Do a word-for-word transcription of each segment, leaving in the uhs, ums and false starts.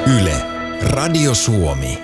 Yle, Radio Suomi.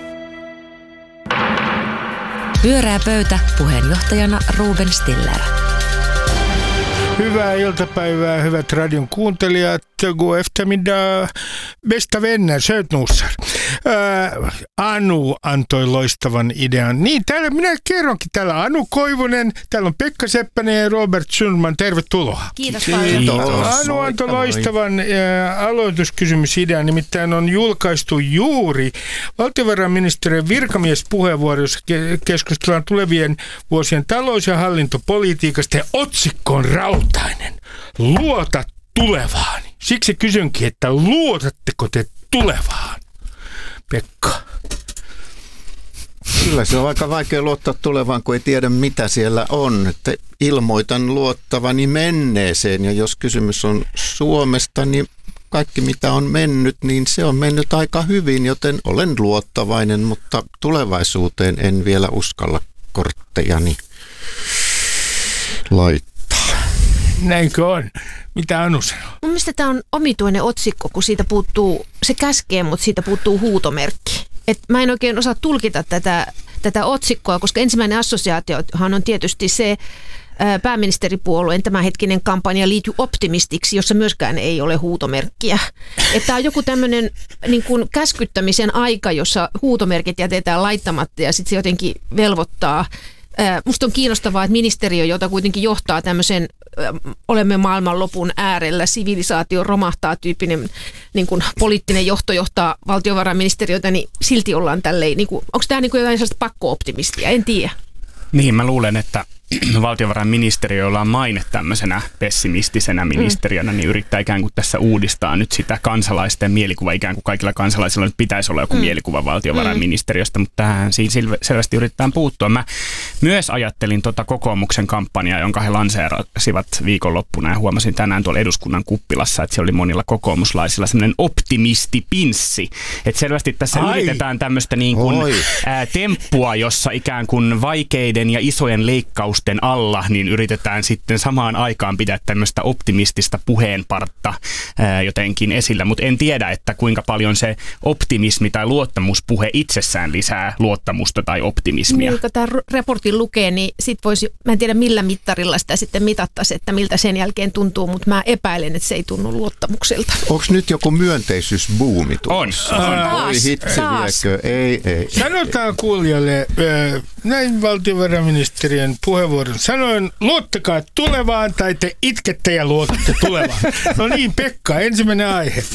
Pyörää pöytä, puheenjohtajana Ruben Stiller. Hyvää iltapäivää, hyvät radion kuuntelijat. God eftermiddag, bästa vänner, sötnussar. Äh, Anu antoi loistavan idean. Niin, täällä minä kerronkin. Täällä on Anu Koivunen, täällä on Pekka Seppänen ja Robert Sundman. Tervetuloa. Kiitos paljon. Kiitos. Anu antoi loistavan äh, aloituskysymysidean. Nimittäin on julkaistu juuri valtiovarainministeriön virkamiespuheenvuoro, jossa keskustellaan tulevien vuosien talous- ja hallintopolitiikasta. Ja otsikko on rautainen. Luota tulevaan. Siksi kysynkin, että luotatteko te tulevaan? Pekka. Kyllä se on aika vaikea luottaa tulevaan, kun ei tiedä mitä siellä on. Että ilmoitan luottavani menneeseen, ja jos kysymys on Suomesta, niin kaikki mitä on mennyt, niin se on mennyt aika hyvin, joten olen luottavainen, mutta tulevaisuuteen en vielä uskalla korttejani laittaa. Näinkö on? Mitä Anu sanoo? Mun mielestä tämä on omituinen otsikko, kun siitä puuttuu, se käskee, mutta siitä puuttuu huutomerkki. Et mä en oikein osaa tulkita tätä, tätä otsikkoa, koska ensimmäinen assosiaatiohan on tietysti se ää, pääministeripuolueen tämänhetkinen kampanja Liity optimistiksi, jossa myöskään ei ole huutomerkkiä. Että on joku tämmöinen niin kuin käskyttämisen aika, jossa huutomerkit jätetään laittamatta ja sitten se jotenkin velvoittaa. Musta on kiinnostavaa, että ministeriö, jota kuitenkin johtaa tämmöisen olemme maailmanlopun äärellä, sivilisaatio romahtaa tyyppinen niin kuin poliittinen johto johtaa valtiovarainministeriötä, niin silti ollaan tälleen, niin kuin, onko tämä niin kuin jotain sellaista pakko-optimistia? En tiedä. Niin, mä luulen, että valtiovarainministeriö, jolla on maine tämmöisenä pessimistisenä ministeriönä, niin yrittää ikään kuin tässä uudistaa nyt sitä kansalaisten mielikuva. Ikään kuin kaikilla kansalaisilla nyt pitäisi olla joku mm. mielikuva valtiovarainministeriöstä, mutta tähän siinä selvästi yritetään puuttua. Mä myös ajattelin tota kokoomuksen kampanjaa, jonka he lanseerasivat viikonloppuna, ja huomasin tänään tuolla eduskunnan kuppilassa, että siellä oli monilla kokoomuslaisilla semmoinen optimistipinssi. Että selvästi tässä Ai. yritetään tämmöistä niin kuin ää, temppua, jossa ikään kuin vaikeiden ja isojen leikkausten alla, niin yritetään sitten samaan aikaan pitää tämmöistä optimistista puheenpartta ää, jotenkin esillä, mutta en tiedä, että kuinka paljon se optimismi tai luottamuspuhe itsessään lisää luottamusta tai optimismia. Niin, kun tämä raportin lukee, niin sit voisi, mä en tiedä millä mittarilla sitä sitten mitattaisi, että miltä sen jälkeen tuntuu, mutta mä epäilen, että se ei tunnu luottamukselta. Onko nyt joku myönteisyysbuumi tulossa? On. on. Voi hitsi viekö? Ei, ei. Sanotaan kuulijalle, näin valtiovarainministeriön puheenvuoron sanoin, luottakaa tulevaan tai te itkette ja luotatte tulevaan. No niin, Pekka, ensimmäinen aihe.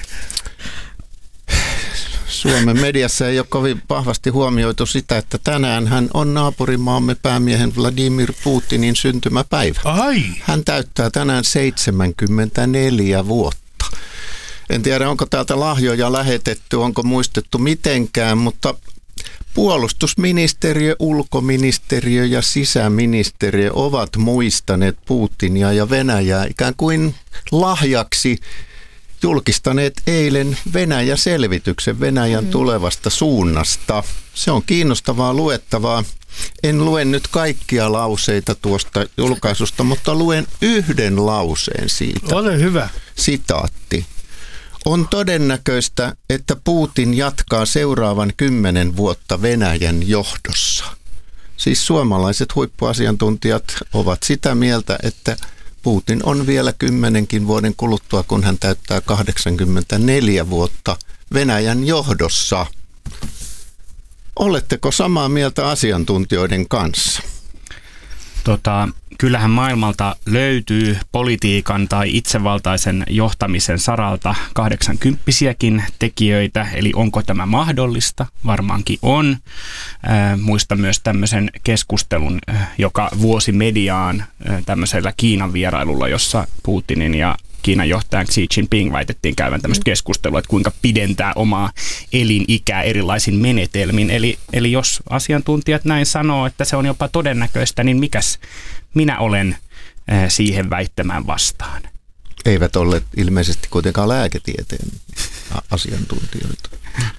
Suomen mediassa ei ole kovin vahvasti huomioitu sitä, että tänään hän on naapurimaamme päämiehen Vladimir Putinin syntymäpäivä. Ai. Hän täyttää tänään seitsemänkymmentäneljä vuotta. En tiedä, onko täältä lahjoja lähetetty, onko muistettu mitenkään, mutta puolustusministeriö, ulkoministeriö ja sisäministeriö ovat muistaneet Putinia ja Venäjää ikään kuin lahjaksi julkistaneet eilen Venäjä-selvityksen Venäjän tulevasta suunnasta. Se on kiinnostavaa luettavaa. En lue nyt kaikkia lauseita tuosta julkaisusta, mutta luen yhden lauseen siitä. Ole hyvä. Sitaatti. On todennäköistä, että Putin jatkaa seuraavan kymmenen vuotta Venäjän johdossa. Siis suomalaiset huippuasiantuntijat ovat sitä mieltä, että Putin on vielä kymmenenkin vuoden kuluttua, kun hän täyttää kahdeksankymmentäneljä vuotta Venäjän johdossa. Oletteko samaa mieltä asiantuntijoiden kanssa? Tota, kyllähän maailmalta löytyy politiikan tai itsevaltaisen johtamisen saralta kahdeksankymppisiäkin tekijöitä, eli onko tämä mahdollista? Varmaankin on. Äh, muistan myös tämmöisen keskustelun, äh, joka vuosi mediaan äh, tämmöisellä Kiinan vierailulla, jossa Putinin ja Kiinan johtajan Xi Jinping väitettiin käyvän tämmöistä keskustelua, että kuinka pidentää omaa elinikää erilaisin menetelmin. Eli, eli jos asiantuntijat näin sanoo, että se on jopa todennäköistä, niin mikäs minä olen äh, siihen väittämään vastaan? Eivät ole ilmeisesti kuitenkaan lääketieteen asiantuntijoita.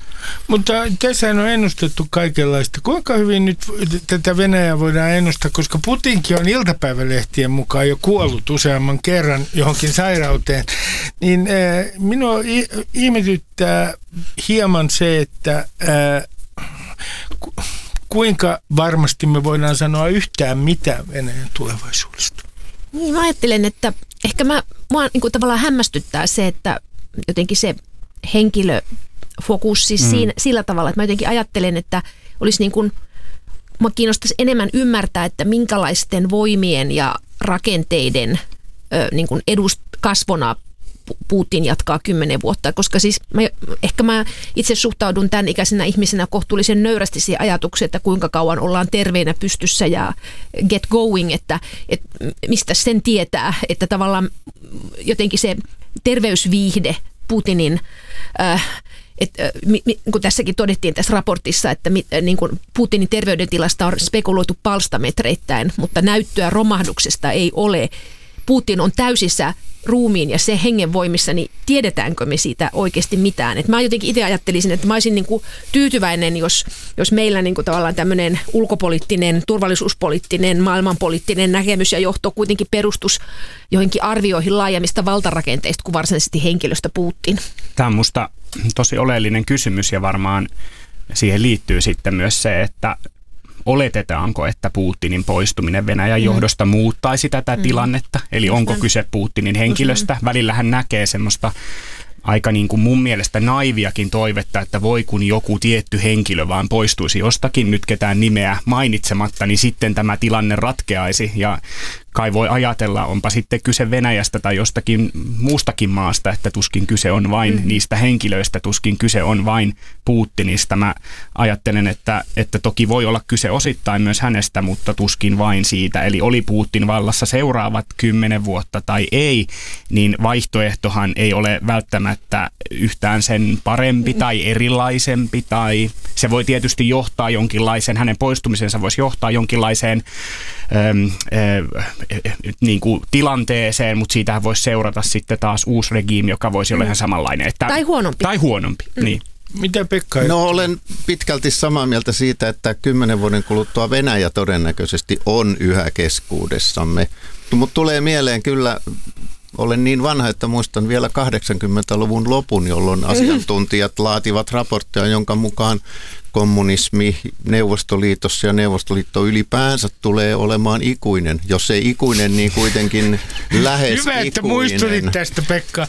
Mutta tässä on ennustettu kaikenlaista. Kuinka hyvin nyt tätä Venäjää voidaan ennustaa, koska Putinkin on iltapäivälehtien mukaan jo kuollut useamman kerran johonkin sairauteen, niin äh, minua ihmetyttää hieman se, että äh, ku, kuinka varmasti me voidaan sanoa yhtään mitään Venäjän tulevaisuudesta. Niin, mä ajattelen, että ehkä mä, mua niin kuin tavallaan hämmästyttää se, että jotenkin se henkilöfokus siis mm. siinä, sillä tavalla, että mä jotenkin ajattelen, että olisi niin kuin, mä kiinnostaisi enemmän ymmärtää, että minkälaisten voimien ja rakenteiden ö, niin kuin edust, kasvona Putin jatkaa kymmenen vuotta, koska siis mä, ehkä mä itse suhtaudun tämän ikäisenä ihmisenä kohtuullisen nöyrästi siihen ajatukseen, että kuinka kauan ollaan terveenä pystyssä ja get going, että, että mistä sen tietää, että tavallaan jotenkin se terveysviihde Putinin, äh, että, kun tässäkin todettiin tässä raportissa, että niin kuin Putinin terveydentilasta on spekuloitu palstametreittäin, mutta näyttöä romahduksesta ei ole. Putin on täysissä ruumiin ja se hengenvoimissa, niin tiedetäänkö me siitä oikeasti mitään? Et mä jotenkin itse ajattelisin, että mä olisin niin kuin tyytyväinen, jos, jos meillä niin kuin tavallaan tämmöinen ulkopoliittinen, turvallisuuspoliittinen, maailmanpoliittinen näkemys ja johto kuitenkin perustus johonkin arvioihin laajemmista valtarakenteista kuin varsinaisesti henkilöstä Putin. Tämä on musta tosi oleellinen kysymys ja varmaan siihen liittyy sitten myös se, että oletetaanko, että Putinin poistuminen Venäjän johdosta muuttaisi tätä mm. tilannetta? Eli onko kyse Putinin henkilöstä? Välillähän näkee semmoista aika niin kuin mun mielestä naiviakin toivetta, että voi kun joku tietty henkilö vaan poistuisi jostakin, nyt ketään nimeä mainitsematta, niin sitten tämä tilanne ratkeaisi ja kai voi ajatella, onpa sitten kyse Venäjästä tai jostakin muustakin maasta, että tuskin kyse on vain mm-hmm. niistä henkilöistä, tuskin kyse on vain Putinista. Mä ajattelen, että, että toki voi olla kyse osittain myös hänestä, mutta tuskin vain siitä. Eli oli Putin vallassa seuraavat kymmenen vuotta tai ei, niin vaihtoehtohan ei ole välttämättä yhtään sen parempi tai erilaisempi tai se voi tietysti johtaa jonkinlaiseen, hänen poistumisensa voisi johtaa jonkinlaiseen ähm, äh, niin kuin tilanteeseen, mutta siitähän voisi seurata sitten taas uusi regiimi, joka voisi olla ihan samanlainen. Että, tai huonompi. Tai huonompi, mm. niin. Mitä Pekka? No olen pitkälti samaa mieltä siitä, että kymmenen vuoden kuluttua Venäjä todennäköisesti on yhä keskuudessamme. Mutta tulee mieleen kyllä, olen niin vanha, että muistan vielä kahdeksankymmentäluvun lopun, jolloin asiantuntijat laativat raportteja, jonka mukaan kommunismi Neuvostoliitossa ja Neuvostoliitto ylipäänsä tulee olemaan ikuinen. Jos ei ikuinen, niin kuitenkin lähes Hyvä, ikuinen. että muistutit tästä, Pekka.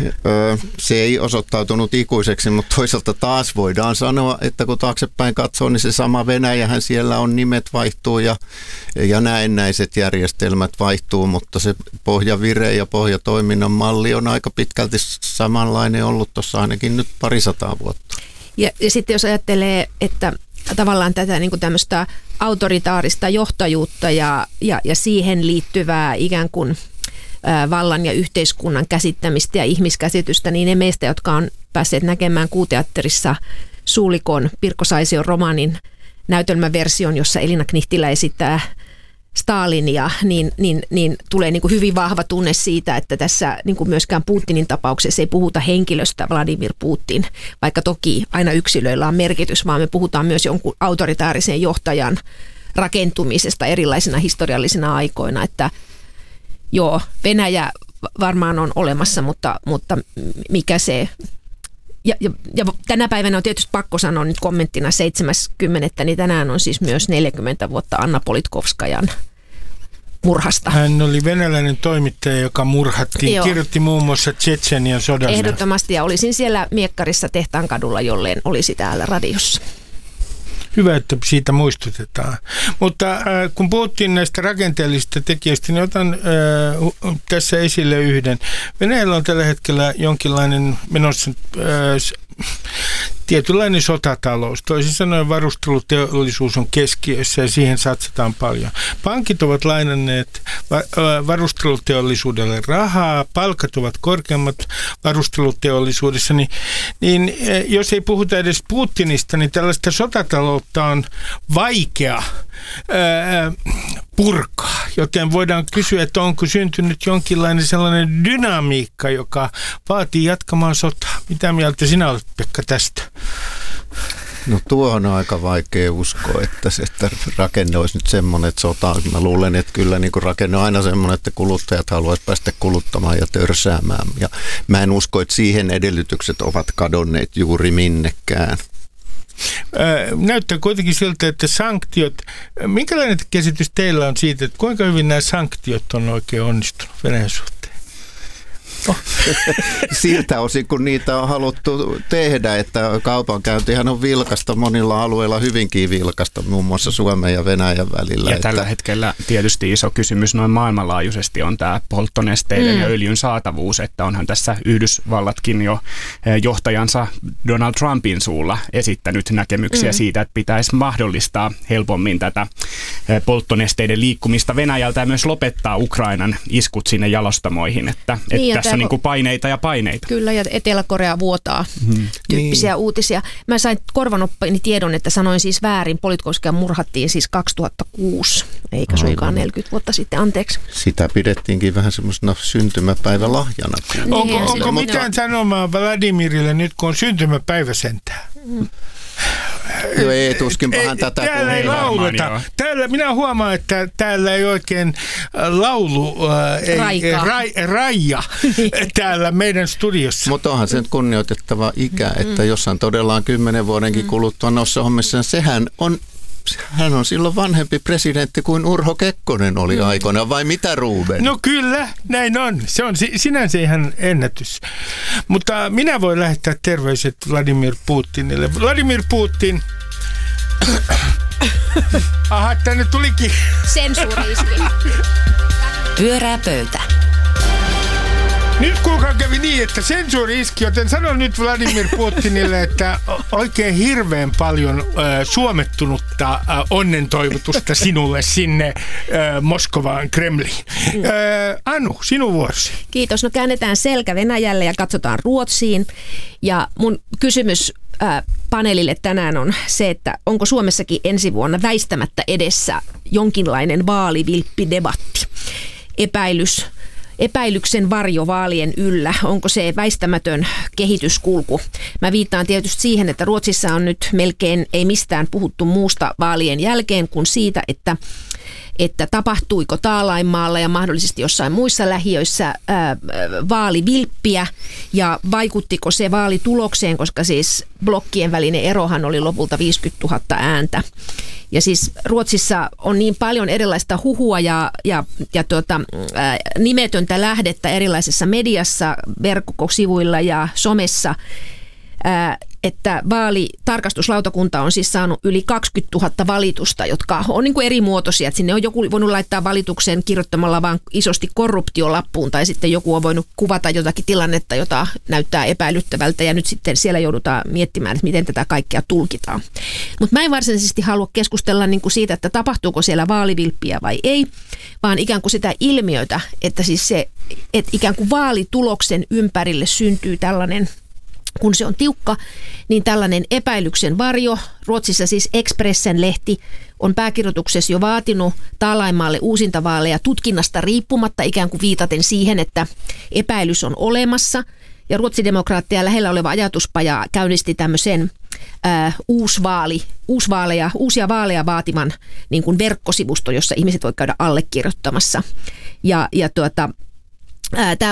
Se ei osoittautunut ikuiseksi, mutta toisaalta taas voidaan sanoa, että kun taaksepäin katsoo, niin se sama Venäjähän siellä on, nimet vaihtuu ja, ja näennäiset järjestelmät vaihtuu, mutta se pohjavire ja pohjatoiminnan malli on aika pitkälti samanlainen ollut tuossa ainakin nyt parisataa vuotta. Ja, ja sitten jos ajattelee, että tavallaan tätä niin kuin tämmöistä autoritaarista johtajuutta ja, ja, ja siihen liittyvää ikään kuin ä, vallan ja yhteiskunnan käsittämistä ja ihmiskäsitystä, niin ne meistä, jotka on päässeet näkemään Kuuteatterissa Suulikon Pirkko Saision romaanin näytelmäversion, jossa Elina Knihtilä esittää Stalinia, niin, niin, niin tulee niin kuin hyvin vahva tunne siitä, että tässä niin kuin myöskään Putinin tapauksessa ei puhuta henkilöstä Vladimir Putin, vaikka toki aina yksilöillä on merkitys, vaan me puhutaan myös jonkun autoritaarisen johtajan rakentumisesta erilaisina historiallisina aikoina, että joo, Venäjä varmaan on olemassa, mutta, mutta mikä se... Ja, ja, ja tänä päivänä on tietysti pakko sanoa nyt kommenttina seitsemäs kymmenettä, niin tänään on siis myös neljäkymmentä vuotta Anna Politkovskajan murhasta. Hän oli venäläinen toimittaja, joka murhattiin. Joo. Kirjoitti muun muassa Tšetšenian sodasta. Ehdottomasti, ja olisin siellä Miekkarissa Tehtaankadulla, jolleen olisi täällä radiossa. Hyvä, että siitä muistutetaan. Mutta äh, kun puhuttiin näistä rakenteellisista tekijöistä, niin otan äh, tässä esille yhden. Venäjällä on tällä hetkellä jonkinlainen menossa äh, tietynlainen sotatalous. Toisin sanoen varusteluteollisuus on keskiössä ja siihen satsataan paljon. Pankit ovat lainanneet varusteluteollisuudelle rahaa, palkat ovat korkeammat varusteluteollisuudessa, niin, niin jos ei puhuta edes Putinista, niin tällaista sotataloutta on vaikea ää, purkaa. Joten voidaan kysyä, että onko syntynyt jonkinlainen sellainen dynamiikka, joka vaatii jatkamaan sotaa. Mitä mieltä sinä olet, Pekka, tästä? No tuo on aika vaikea uskoa, että, se, että rakenne olisi nyt semmoinen, että sota. Mä luulen, että kyllä niin kuin rakenne on aina semmoinen, että kuluttajat haluaisivat päästä kuluttamaan ja törsäämään. Ja mä en usko, että siihen edellytykset ovat kadonneet juuri minnekään. Näyttää kuitenkin siltä, että sanktiot, minkälainen käsitys teillä on siitä, että kuinka hyvin nämä sanktiot on oikein onnistunut Venäjän suhteen? Oh. Siltä osin, kun niitä on haluttu tehdä, että kaupankäyntihän on vilkasta monilla alueilla, hyvinkin vilkasta, muun muassa Suomen ja Venäjän välillä. Ja että tällä hetkellä tietysti iso kysymys noin maailmanlaajuisesti on tämä polttonesteiden mm. ja öljyn saatavuus, että onhan tässä Yhdysvallatkin jo johtajansa Donald Trumpin suulla esittänyt näkemyksiä mm. siitä, että pitäisi mahdollistaa helpommin tätä polttonesteiden liikkumista Venäjältä ja myös lopettaa Ukrainan iskut sinne jalostamoihin, että, niin, että tässä on niin kuin paineita ja paineita. Kyllä, ja Etelä-Korea vuotaa hmm. tyyppisiä niin. uutisia. Mä sain korvanoppini tiedon, että sanoin siis väärin. Politkovskia murhattiin siis kaksituhattakuusi, eikä suinkaan neljäkymmentä vuotta sitten, anteeksi. Sitä pidettiinkin vähän semmoisena syntymäpäivälahjana. Niin, onko onko mitään sanomaa Vladimirille nyt, kun on syntymäpäivä sentään? Hmm. Joo, ei, tuskinpahan tätä. Täällä ei lauleta. Täällä, minä huomaan, että täällä ei oikein laulu, äh, ei, rai, raija täällä meidän studiossa. Mutta onhan se nyt kunnioitettava ikä, että jos hän todella on kymmenen vuodenkin kuluttua noissa hommissa, sehän on hän on silloin vanhempi presidentti kuin Urho Kekkonen oli mm. aikoina, vai mitä, Ruben? No kyllä, näin on. Se on sinänsä ihan ennätys. Mutta minä voin lähettää terveiset Vladimir Putinille. Vladimir Putin. Aha, tänne tulikin. Sensuuriiski. Pyörää pöytä. Nyt kuulkaa kävi niin, että sensuuri iski, joten sanon nyt Vladimir Putinille, että oikein hirveän paljon äh, suomettunutta äh, onnentoivotusta sinulle sinne äh, Moskovaan, Kremliin. Äh, Anu, sinun vuorosi. Kiitos. No käännetään selkä Venäjälle ja katsotaan Ruotsiin. Ja mun kysymys äh, paneelille tänään on se, että onko Suomessakin ensi vuonna väistämättä edessä jonkinlainen vaalivilppidebatti? Epäilys. Epäilyksen varjo vaalien yllä, onko se väistämätön kehityskulku? Mä viittaan tietysti siihen, että Ruotsissa on nyt melkein ei mistään puhuttu muusta vaalien jälkeen kuin siitä, että, että tapahtuiko Taalaimaalla ja mahdollisesti jossain muissa lähiöissä ää, vaalivilppiä ja vaikuttiko se vaalitulokseen, koska siis blokkien välinen erohan oli lopulta viisikymmentätuhatta ääntä. Ja siis Ruotsissa on niin paljon erilaista huhua ja, ja, ja tuota, ää, nimetöntä lähdettä erilaisessa mediassa, verkkosivuilla ja somessa, ää, että vaalitarkastuslautakunta on siis saanut yli kaksikymmentätuhatta valitusta, jotka on niin kuin eri muotoisia. Että sinne on joku voinut laittaa valituksen kirjoittamalla vaan isosti korruptiolappuun, tai sitten joku on voinut kuvata jotakin tilannetta, jota näyttää epäilyttävältä, ja nyt sitten siellä joudutaan miettimään, että miten tätä kaikkea tulkitaan. Mutta mä en varsinaisesti halua keskustella niin kuin siitä, että tapahtuuko siellä vaalivilppiä vai ei, vaan ikään kuin sitä ilmiötä, että siis se, että ikään kuin vaalituloksen ympärille syntyy tällainen, kun se on tiukka, niin tällainen epäilyksen varjo. Ruotsissa siis Expressen-lehti on pääkirjoituksessa jo vaatinut Taalaimaalle uusintavaaleja tutkinnasta riippumatta, ikään kuin viitaten siihen, että epäilys on olemassa. Ja ruotsidemokraatteja lähellä oleva ajatuspaja käynnisti tämmöisen ää, uusvaali, uusvaaleja, uusia vaaleja vaatiman niin kuin verkkosivusto, jossa ihmiset voi käydä allekirjoittamassa. Ja, ja tuota... Tämä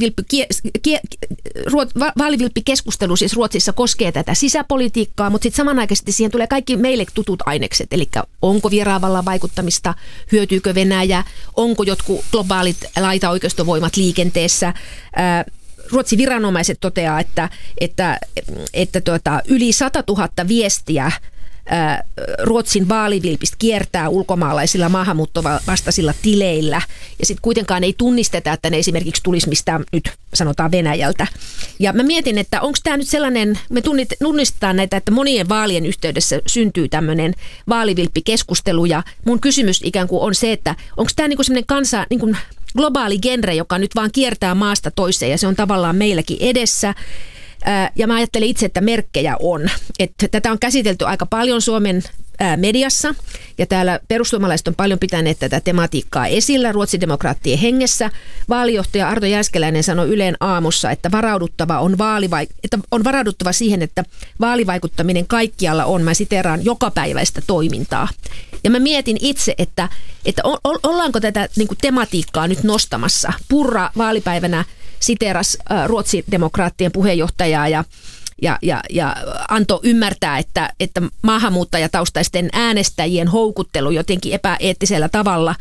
vaalivilppikeskustelu siis Ruotsissa koskee tätä sisäpolitiikkaa, mutta sitten samanaikaisesti siihen tulee kaikki meille tutut ainekset, eli onko vieraanvallan vaikuttamista, hyötyykö Venäjä, onko jotkut globaalit laitaoikeistovoimat liikenteessä. Ruotsin viranomaiset toteaa, että, että, että tuota, yli satatuhatta viestiä Ruotsin vaalivilpistä kiertää ulkomaalaisilla maahanmuuttovastaisilla tileillä ja sitten kuitenkaan ei tunnisteta, että ne esimerkiksi tulisi mistään nyt sanotaan Venäjältä. Ja mä mietin, että onko tämä nyt sellainen, me tunnistetaan näitä, että monien vaalien yhteydessä syntyy tämmöinen vaalivilppikeskustelu ja mun kysymys ikään kuin on se, että onko tämä niinku sellainen kansa, niinku globaali genre, joka nyt vaan kiertää maasta toiseen ja se on tavallaan meilläkin edessä. Ja mä ajattelen itse, että merkkejä on. Että tätä on käsitelty aika paljon Suomen mediassa, ja täällä perussuomalaiset on paljon pitäneet tätä tematiikkaa esillä ruotsidemokraattien hengessä. Vaalijohtaja Arto Jääskeläinen sanoi Ylen aamussa, että, varauduttava on, vaalivaik- että on varauduttava siihen, että vaalivaikuttaminen kaikkialla on, mä siteeraan, jokapäiväistä toimintaa. Ja mä mietin itse, että, että o- ollaanko tätä niin kuin tematiikkaa nyt nostamassa. Purra vaalipäivänä siteeras äh, ruotsidemokraattien puheenjohtajaa ja Ja, ja, ja antoi ymmärtää, että, että maahanmuuttajataustaisten äänestäjien houkuttelu jotenkin epäeettisellä tavalla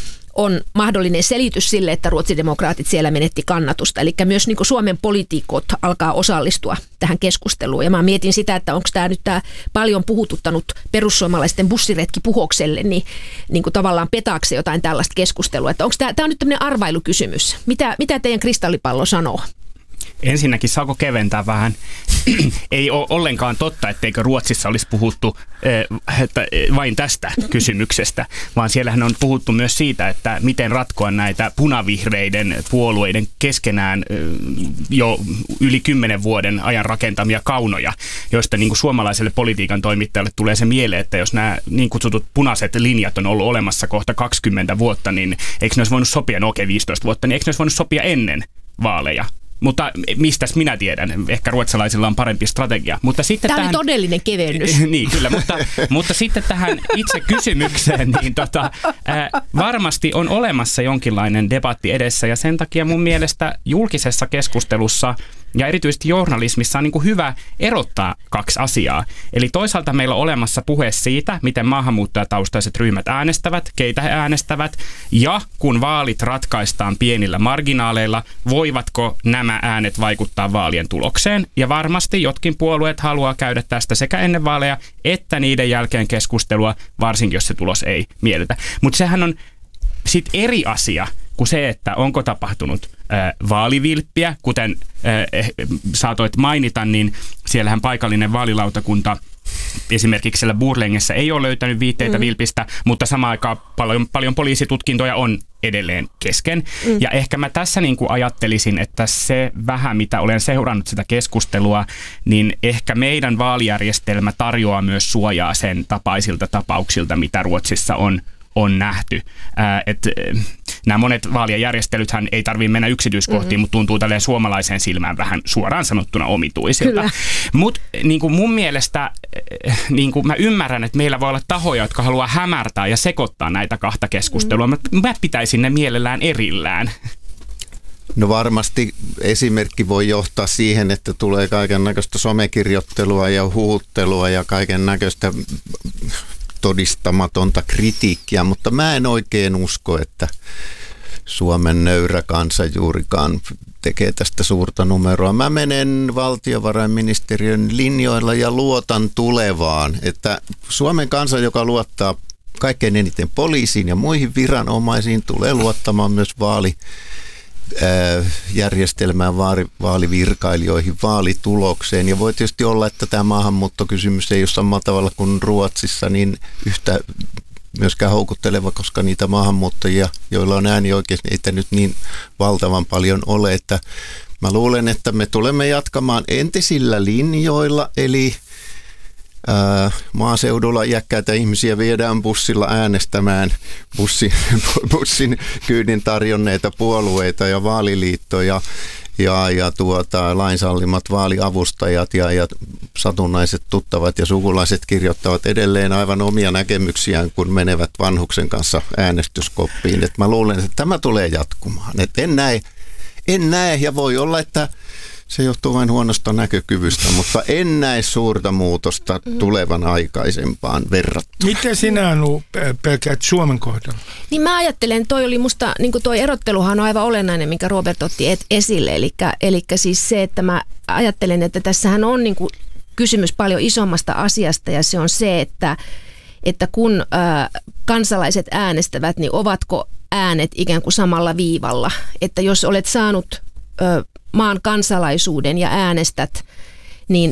on mahdollinen selitys sille, että ruotsidemokraatit siellä menetti kannatusta. Eli myös niin kuin Suomen poliitikot alkaa osallistua tähän keskusteluun. Ja mä mietin sitä, että onko tämä nyt tämä paljon puhututtanut perussuomalaisten bussiretki Puhokselle, niin, niin kuin tavallaan petaakse jotain tällaista keskustelua. Että onko tämä, tämä on nyt tämmöinen arvailukysymys. Mitä, mitä teidän kristallipallo sanoo? Ensinnäkin saako keventää vähän? Ei ole ollenkaan totta, etteikö Ruotsissa olisi puhuttu että vain tästä kysymyksestä, vaan siellähän on puhuttu myös siitä, että miten ratkoa näitä punavihreiden puolueiden keskenään jo yli kymmenen vuoden ajan rakentamia kaunoja, joista niin kuin suomalaiselle politiikan toimittajalle tulee se mieleen, että jos nämä niin kutsutut punaiset linjat on ollut olemassa kohta kaksikymmentä vuotta, niin eikö ne olisi voinut sopia, no okei viisitoista vuotta, niin eikö ne olisi voinut sopia ennen vaaleja? Mutta mistäs minä tiedän? Ehkä ruotsalaisilla on parempi strategia. Mutta sitten Tämä tähän... oli todellinen kevennys. niin, kyllä, mutta, mutta sitten tähän itse kysymykseen, niin tota, ää, varmasti on olemassa jonkinlainen debatti edessä, ja sen takia mun mielestä julkisessa keskustelussa ja erityisesti journalismissa on niin kuin hyvä erottaa kaksi asiaa. Eli toisaalta meillä on olemassa puhe siitä, miten maahanmuuttajataustaiset ryhmät äänestävät, keitä he äänestävät, ja kun vaalit ratkaistaan pienillä marginaaleilla, voivatko nämä äänet vaikuttaa vaalien tulokseen. Ja varmasti jotkin puolueet haluaa käydä tästä sekä ennen vaaleja että niiden jälkeen keskustelua, varsinkin jos se tulos ei miellytä. Mutta sehän on sitten eri asia kuin se, että onko tapahtunut äh, vaalivilppiä, kuten äh, saatoit mainita, niin siellähän paikallinen vaalilautakunta esimerkiksi siellä Borlängessä ei ole löytänyt viitteitä mm. vilpistä, mutta samaan aikaan paljon, paljon poliisitutkintoja on edelleen kesken. Mm. Ja ehkä mä tässä niin kuin ajattelisin, että se vähän, mitä olen seurannut sitä keskustelua, niin ehkä meidän vaalijärjestelmä tarjoaa myös suojaa sen tapaisilta tapauksilta, mitä Ruotsissa on on nähty. Ää, et, nämä monet vaalien järjestelythän ei tarvitse mennä yksityiskohtiin, mm-hmm. mutta tuntuu tälleen suomalaiseen silmään vähän suoraan sanottuna omituisilta. Mutta niin mun mielestä niin mä ymmärrän, että meillä voi olla tahoja, jotka haluaa hämärtää ja sekoittaa näitä kahta keskustelua, mutta mm-hmm. mä pitäisin ne mielellään erillään. No varmasti esimerkki voi johtaa siihen, että tulee kaiken näköistä somekirjoittelua ja huuttelua ja kaiken näköistä todistamatonta kritiikkiä, mutta mä en oikein usko, että Suomen nöyrä kansa juurikaan tekee tästä suurta numeroa. Mä menen valtiovarainministeriön linjoilla ja luotan tulevaan, että Suomen kansa, joka luottaa kaikkein eniten poliisiin ja muihin viranomaisiin, tulee luottamaan myös vaali järjestelmään, vaalivirkailijoihin, vaalitulokseen. Ja voi tietysti olla, että tämä maahanmuuttokysymys ei ole samalla tavalla kuin Ruotsissa niin yhtä myöskään houkutteleva, koska niitä maahanmuuttajia, joilla on äänioikeus, niitä nyt niin valtavan paljon ole, että mä luulen, että me tulemme jatkamaan entisillä linjoilla, eli Ää, maaseudulla iäkkäitä ihmisiä viedään bussilla äänestämään bussi, bussin kyydin tarjonneita puolueita ja vaaliliittoja ja, ja tuota, lainsallimat vaaliavustajat ja, ja satunnaiset tuttavat ja sukulaiset kirjoittavat edelleen aivan omia näkemyksiään, kun menevät vanhuksen kanssa äänestyskoppiin. Et mä luulen, että tämä tulee jatkumaan. Et en näe, en näe ja voi olla, että se johtuu vain huonosta näkökyvystä, mutta en näe suurta muutosta tulevan aikaisempaan verrattuna. Miten sinä, Anu, pelkäät Suomen kohdalla? Niin mä ajattelen, toi oli musta, niin kuin toi erotteluhan on aivan olennainen, minkä Robert otti et esille. Eli, eli siis se, että mä ajattelen, että tässähän on niin kuin kysymys paljon isommasta asiasta, ja se on se, että, että kun äh, kansalaiset äänestävät, niin ovatko äänet ikään kuin samalla viivalla. Että jos olet saanut Äh, maan kansalaisuuden ja äänestät, niin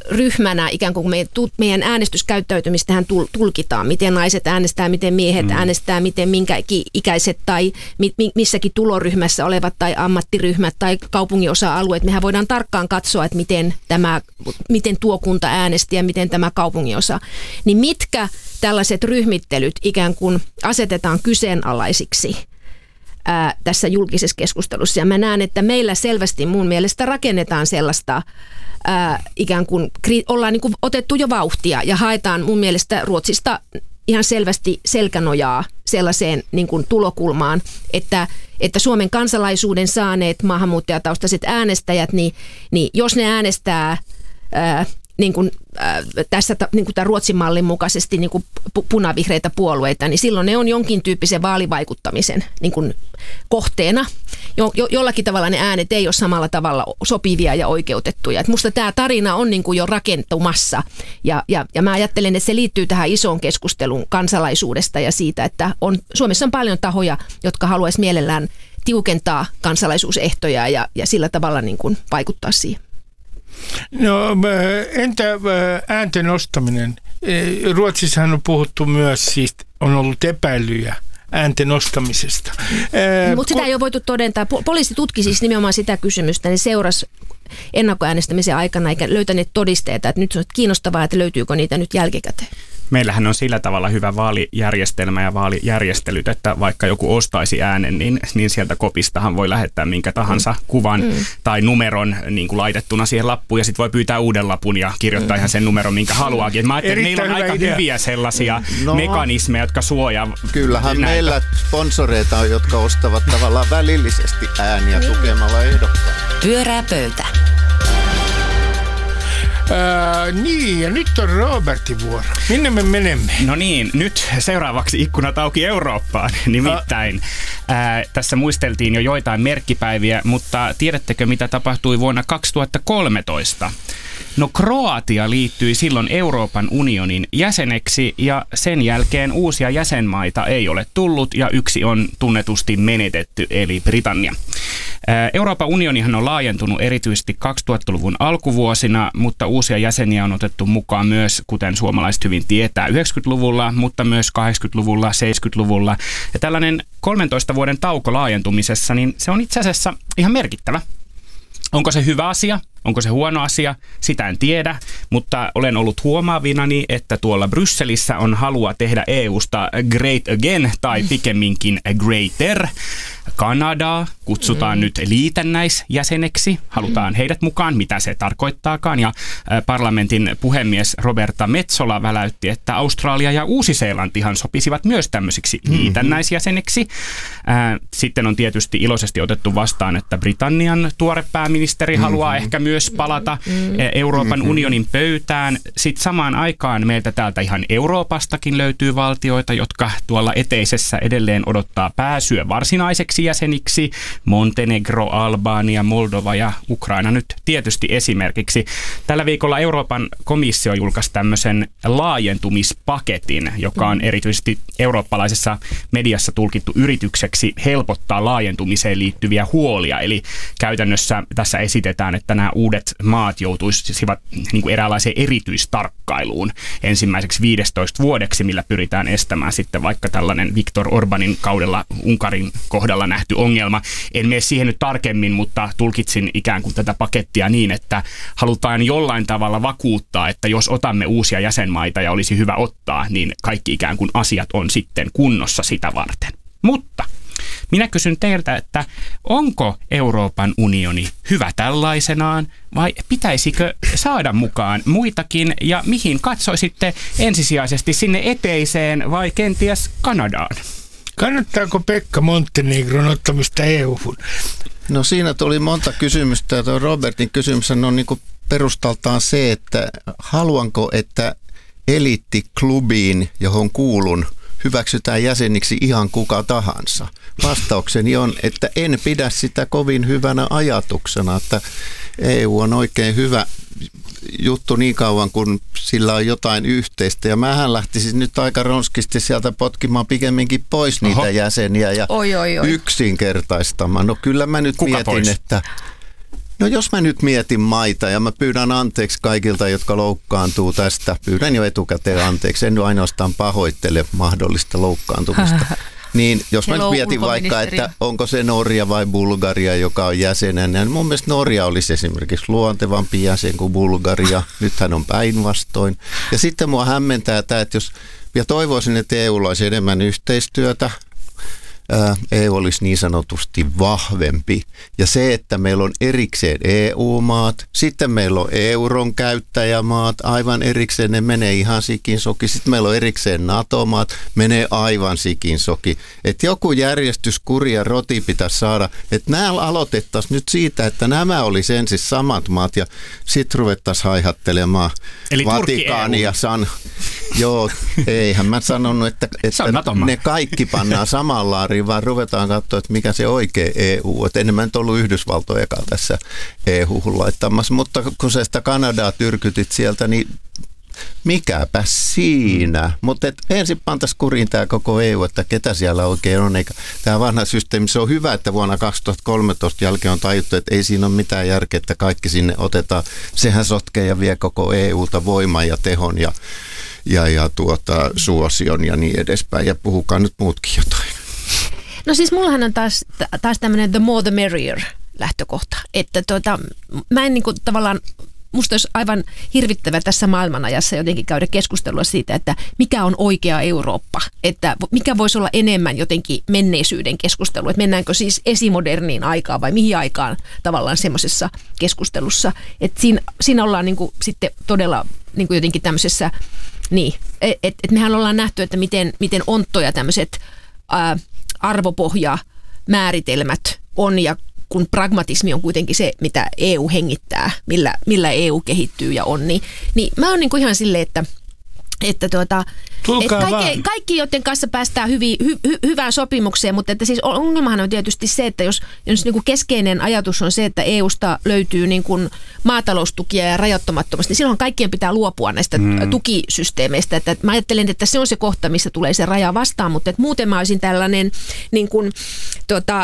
ryhmänä ikään kuin meidän äänestyskäyttäytymistähän tulkitaan, miten naiset äänestää, miten miehet mm. äänestää, miten minkä ikäiset tai missäkin tuloryhmässä olevat tai ammattiryhmät tai kaupunginosa-alueet. Mehän voidaan tarkkaan katsoa, että miten, tämä, miten tuo kunta äänesti ja miten tämä kaupunginosa. Niin mitkä tällaiset ryhmittelyt ikään kuin asetetaan kyseenalaisiksi ää, tässä julkisessa keskustelussa. Ja mä näen, että meillä selvästi mun mielestä rakennetaan sellaista, ää, ikään kuin ollaan niin kuin otettu jo vauhtia ja haetaan mun mielestä Ruotsista ihan selvästi selkänojaa sellaiseen niin kuin tulokulmaan, että, että Suomen kansalaisuuden saaneet maahanmuuttajataustaiset äänestäjät, niin, niin jos ne äänestää ää, niin kuin, äh, tässä niin kuin tämän Ruotsin mallin mukaisesti niin kuin punavihreitä puolueita, niin silloin ne on jonkin tyyppisen vaalivaikuttamisen niin kuin kohteena. Jo, jo, jollakin tavalla ne äänet ei ole samalla tavalla sopivia ja oikeutettuja. Et musta tämä tarina on niin kuin jo rakentumassa ja, ja, ja mä ajattelen, että se liittyy tähän isoon keskusteluun kansalaisuudesta ja siitä, että on, Suomessa on paljon tahoja, jotka haluaisi mielellään tiukentaa kansalaisuusehtoja ja, ja sillä tavalla niin kuin vaikuttaa siihen. No entä äänten nostaminen? Ruotsissahan on puhuttu myös, siis on ollut epäilyjä äänten nostamisesta. Mutta sitä ei ole voitu todentaa. Poliisi tutki siis nimenomaan sitä kysymystä, niin seurasi ennakkoäänestämisen aikana eikä löytäneet todisteita, että nyt on kiinnostavaa, että löytyykö niitä nyt jälkikäteen. Meillähän on sillä tavalla hyvä vaalijärjestelmä ja vaalijärjestelyt, että vaikka joku ostaisi äänen, niin, niin sieltä kopistahan voi lähettää minkä tahansa kuvan mm. tai numeron niin kuin laitettuna siihen lappuun ja sitten voi pyytää uuden lapun ja kirjoittaa mm. ihan sen numeron, minkä haluaakin. Et mä ajattelin, että meillä on aika idea. hyviä sellaisia no, mekanismeja, jotka suojaa. Kyllähän näitä. Meillä sponsoreita on, jotka ostavat tavallaan välillisesti ääniä niin. tukemalla ehdokkaita. Pyörää pöytä. Ää, niin, ja nyt on Robertin vuoro. Minne me menemme? No niin, nyt seuraavaksi ikkunat auki Eurooppaan. Nimittäin ää, tässä muisteltiin jo joitain merkkipäiviä, mutta tiedättekö mitä tapahtui vuonna kaksituhattakolmetoista? No Kroatia liittyi silloin Euroopan unionin jäseneksi ja sen jälkeen uusia jäsenmaita ei ole tullut ja yksi on tunnetusti menetetty eli Britannia. Euroopan unionihan on laajentunut erityisesti kaksituhattaluvun alkuvuosina, mutta uusia jäseniä on otettu mukaan myös, kuten suomalaiset hyvin tietää, yhdeksänkymmentäluvulla, mutta myös kahdeksankymmentäluvulla, seitsemänkymmentäluvulla. Ja tällainen kolmentoista vuoden tauko laajentumisessa, niin se on itse asiassa ihan merkittävä. Onko se hyvä asia? Onko se huono asia? Sitä en tiedä, mutta olen ollut huomaavinani, että tuolla Brysselissä on halua tehdä E U:sta great again tai pikemminkin greater. Kanadaa kutsutaan mm. nyt liitännäisjäseneksi. Halutaan heidät mukaan, mitä se tarkoittaakaan. Ja parlamentin puhemies Roberta Metsola väläytti, että Australia ja Uusi-Seelantihan sopisivat myös tämmöisiksi mm-hmm. liitännäisjäseneksi. Sitten on tietysti iloisesti otettu vastaan, että Britannian tuore pääministeri mm-hmm. haluaa ehkä myös palata mm-hmm. Euroopan unionin pöytään. Sitten samaan aikaan meiltä täältä ihan Euroopastakin löytyy valtioita, jotka tuolla eteisessä edelleen odottaa pääsyä varsinaiseksi jäseniksi. Montenegro, Albania, Moldova ja Ukraina nyt tietysti esimerkiksi. Tällä viikolla Euroopan komissio julkaisi tämmöisen laajentumispaketin, joka on erityisesti eurooppalaisessa mediassa tulkittu yritykseksi helpottaa laajentumiseen liittyviä huolia. Eli käytännössä tässä esitetään, että nämä uudet maat joutuisivat niin kuin eräänlaiseen erityistarkkailuun ensimmäiseksi viidestoista vuodeksi, millä pyritään estämään sitten vaikka tällainen Viktor Orbanin kaudella Unkarin kohdalla nähty ongelma. En mene siihen nyt tarkemmin, mutta tulkitsin ikään kuin tätä pakettia niin, että halutaan jollain tavalla vakuuttaa, että jos otamme uusia jäsenmaita ja olisi hyvä ottaa, niin kaikki ikään kuin asiat on sitten kunnossa sitä varten. Mutta minä kysyn teiltä, että onko Euroopan unioni hyvä tällaisenaan vai pitäisikö saada mukaan muitakin ja mihin katsoisitte ensisijaisesti sinne eteiseen vai kenties Kanadaan? Kannattaako Pekka Montenegron ottamista E U:hun? No siinä tuli monta kysymystä ja tuo Robertin kysymys on niin kuin perustaltaan se, että haluanko, että eliittiklubiin, johon kuulun, hyväksytään jäseniksi ihan kuka tahansa. Vastaukseni on, että en pidä sitä kovin hyvänä ajatuksena, että E U on oikein hyvä juttu niin kauan, kun sillä on jotain yhteistä. Ja mähän lähtisin nyt aika ronskisti sieltä potkimaan pikemminkin pois niitä Oho. jäseniä ja oi, oi, oi. yksinkertaistamaan. No kyllä mä nyt Kuka mietin, pois? että No jos mä nyt mietin maita ja mä pyydän anteeksi kaikilta, jotka loukkaantuu tästä. Pyydän jo etukäteen anteeksi, en ainoastaan pahoittele mahdollista loukkaantumista. Niin jos mä nyt mietin vaikka, että onko se Norja vai Bulgaria, joka on jäsenenä, niin mun mielestä Norja olisi esimerkiksi luontevampi jäsen kuin Bulgaria. Nythän on päinvastoin. Ja sitten mua hämmentää tämä, että jos, ja toivoisin, että E U:lla olisi enemmän yhteistyötä, E U olisi niin sanotusti vahvempi. Ja se, että meillä on erikseen E U-maat, sitten meillä on euron käyttäjämaat, aivan erikseen ne menee ihan sikinsoki. Sitten meillä on erikseen NATO-maat, menee aivan sikinsoki. Että joku järjestyskuri ja roti pitäisi saada, että nämä aloitettaisiin nyt siitä, että nämä olisi ensin samat maat ja sitten ruvettaisiin haihattelemaan eli Vatikaania. San... Joo, eihän mä sanonut, että, että ne kaikki pannaan samaan laariin, vaan ruvetaan katsoa, että mikä se oikea E U. Että enemmän nyt ollut Yhdysvaltojakaan tässä E U-hun laittamassa, mutta kun sä sitä Kanadaa tyrkytit sieltä, niin mikäpä siinä. Mm. Mutta ensin pantaisi kuriin tämä koko E U, että ketä siellä oikein on. Eikä tämä vanha systeemi, se on hyvä, että vuonna kaksituhattakolmetoista jälkeen on tajuttu, että ei siinä ole mitään järkeä, että kaikki sinne otetaan. Sehän sotkee ja vie koko E U:lta voiman ja tehon ja, ja, ja tuota, suosion ja niin edespäin. Ja puhukaa nyt muutkin jotain. No siis mullahan on taas, taas tämmöinen the more the merrier lähtökohta, että tuota, mä en niin kuin tavallaan, musta olisi aivan hirvittävä tässä maailmanajassa jotenkin käydä keskustelua siitä, että mikä on oikea Eurooppa, että mikä voisi olla enemmän jotenkin menneisyyden keskustelu, että mennäänkö siis esimoderniin aikaan vai mihin aikaan tavallaan semmoisessa keskustelussa, että siinä, siinä ollaan niin kuin sitten todella niin kuin jotenkin tämmöisessä, niin, että et mehän ollaan nähty, että miten, miten onttoja tämmöiset ää, arvopohjamääritelmät on ja kun pragmatismi on kuitenkin se, mitä E U hengittää, millä, millä E U kehittyy ja on, niin, niin mä oon niin kuin ihan silleen, että, että, tuota, että kaikki, kaikki, joiden kanssa päästään hyvi, hy, hy, hyvään sopimukseen, mutta että siis ongelmahan on tietysti se, että jos, jos niin kuin keskeinen ajatus on se, että E Usta löytyy niin kuin maataloustukia ja rajoittamattomasti, niin silloin kaikkien pitää luopua näistä mm. tukisysteemeistä. Että mä ajattelen, että se on se kohta, missä tulee se raja vastaan, mutta että muuten mä olisin tällainen niin kuin, tota,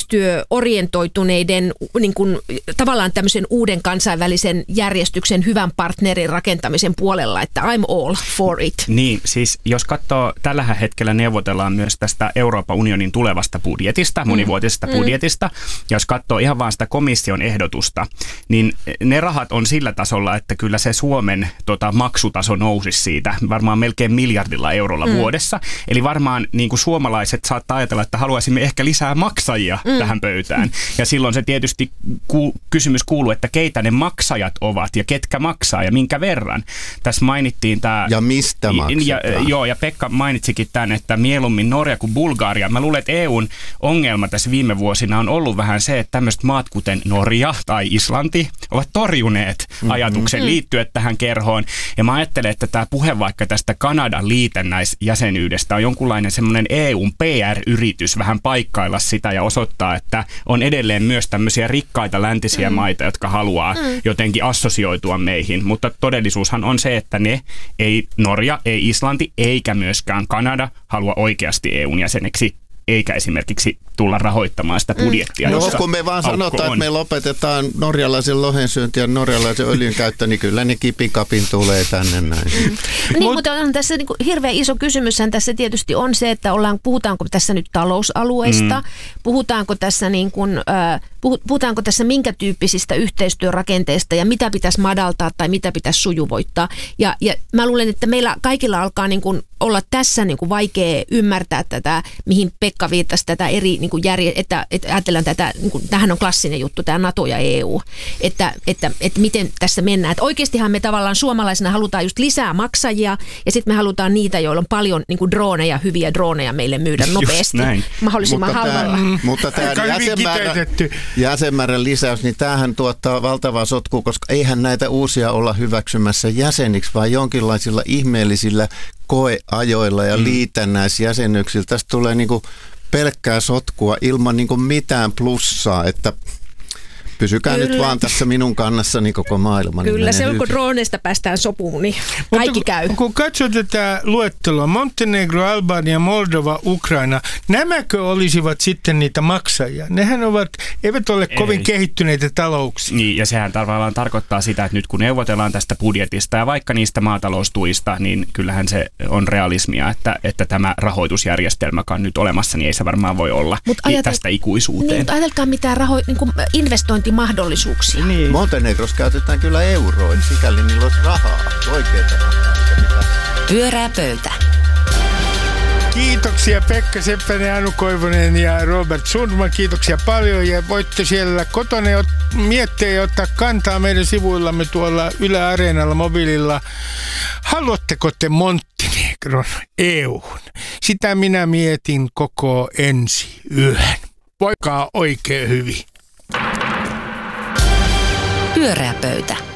yhteistyöorientoituneiden niin kuin, tavallaan tämmöisen uuden kansainvälisen järjestyksen hyvän partnerin rakentamisen puolella, että I'm all for it. Niin, siis jos katsoo, tällä hetkellä neuvotellaan myös tästä Euroopan unionin tulevasta budjetista, monivuotisesta mm. budjetista, ja jos katsoo ihan vaan sitä komission ehdotusta, niin ne rahat on sillä tasolla, että kyllä se Suomen tota, maksutaso nousisi siitä varmaan melkein miljardilla eurolla mm. vuodessa. Eli varmaan niin kuin suomalaiset saattaa ajatella, että haluaisimme ehkä lisää maksajia mm. tähän pöytään. Ja silloin se tietysti ku, kysymys kuuluu, että keitä ne maksajat ovat ja ketkä maksaa ja minkä verran. Tässä mainittiin tämä... Ja mistä maksetaan. Ja, joo, ja Pekka mainitsikin tämän, että mieluummin Norja kuin Bulgaria. Mä luulen, että E U:n ongelma tässä viime vuosina on ollut vähän se, että tämmöiset maat kuten Norja tai Islanti ovat torjuneet ajatuksen mm-hmm. liittyä tähän kerhoon. Ja mä ajattelen, että tämä puhe vaikka tästä Kanadan liitännäisjäsenyydestä on jonkunlainen semmoinen E U:n P R-yritys vähän paikkailla sitä ja osoittaa, että on edelleen myös tämmöisiä rikkaita läntisiä mm. maita, jotka haluaa mm. jotenkin assosioitua meihin. Mutta todellisuushan on se, että ne ei Norja, ei Islanti eikä myöskään Kanada halua oikeasti E U:n jäseneksi, eikä esimerkiksi tulla rahoittamaan sitä budjettia. No kun me vaan sanotaan, että me lopetetaan norjalaisen lohensyönti ja norjalaisen öljyn käyttö, niin kyllä ne kipikapin tulee tänne näin. Mm. Niin, Mut, mutta on tässä niin kuin hirveän iso kysymyshän tässä tietysti on se, että ollaan, puhutaanko tässä nyt talousalueista, mm. puhutaanko tässä niin kuin, äh, puhutaanko tässä minkä tyyppisistä yhteistyörakenteista ja mitä pitäisi madaltaa tai mitä pitäisi sujuvoittaa. Ja, ja mä luulen, että meillä kaikilla alkaa niin kuin olla tässä niin kuin vaikea ymmärtää tätä, mihin Pekka viittasi, tätä eri niin kuin järje, että, että ajatellaan tätä, niin kuin, tämähän on klassinen juttu, tämä NATO ja E U, että, että, että miten tässä mennään. Että oikeastihan me tavallaan suomalaisina halutaan just lisää maksajia ja sitten me halutaan niitä, joilla on paljon niin kuin droneja, hyviä droneja meille myydä nopeasti, mahdollisimman mutta halvalla. Tämä, mutta tämä jäsenmäärän, jäsenmäärän lisäys, niin tämähän tuottaa valtavaa sotkua, koska eihän näitä uusia olla hyväksymässä jäseniksi, vaan jonkinlaisilla ihmeellisillä koeajoilla ja mm. liitännäisjäsenyksillä. Tästä tulee niinku pelkkää sotkua ilman niinku mitään plussaa, että Pysykää Kyllä. nyt vaan tässä minun kannassani koko maailma. Kyllä, niin se on, kun hyvin. droneista päästään sopuun, niin kaikki Mutta käy. kun, kun katsoo tätä luettelua, Montenegro, Albania, Moldova, Ukraina, nämäkö olisivat sitten niitä maksajia? Nehän ovat, eivät ole Ei. kovin kehittyneitä talouksia. Niin, ja sehän tavallaan tarkoittaa sitä, että nyt kun neuvotellaan tästä budjetista ja vaikka niistä maataloustuista, niin kyllähän se on realismia, että, että tämä rahoitusjärjestelmä, joka on nyt olemassa, niin ei se varmaan voi olla Mut i- ajatel- tästä ikuisuuteen. Niin, mutta ajatelkaa mitään raho- niin kuin investointimahdollisuuksia. Niin. Montenegrossa käytetään kyllä euroa, sikäli niillä olisi rahaa, oikeita rahaa. eikä mitään. Pyörää pöytä. Kiitoksia Pekka Seppänen, Anu Koivunen ja Robert Sundman. Kiitoksia paljon ja voitte siellä kotona ot- miettiä ja ottaa kantaa meidän sivuillamme tuolla Yle Areenalla mobiililla. Haluatteko te Montenegron E U:hun? Sitä minä mietin koko ensi yön. Voikaa oikein hyvin. Pyörää pöytä.